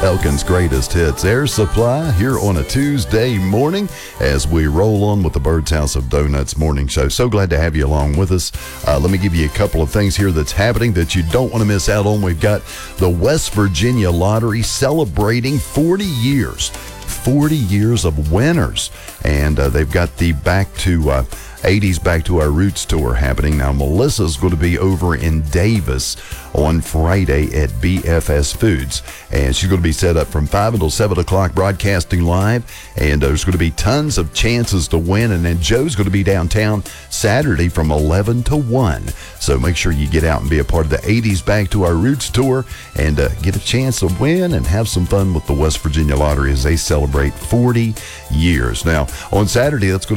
Elkin's Greatest Hits Air Supply here on a Tuesday morning as we roll on with the Bird's House of Donuts morning show. So glad to have you along with us. Let me give you a couple of things here that's happening that you don't want to miss out on. We've got the West Virginia Lottery celebrating 40 years. 40 years of winners. And they've got the Back to 80s Back to Our Roots tour happening. Now, Melissa's going to be over in Davis on Friday at BFS Foods. And she's going to be set up from 5 until 7 o'clock broadcasting live. And there's going to be tons of chances to win. And then Joe's going to be downtown Saturday from 11 to 1. So make sure you get out and be a part of the 80s Back to Our Roots tour and get a chance to win and have some fun with the West Virginia Lottery as they celebrate 40 years. Now, on Saturday, that's going to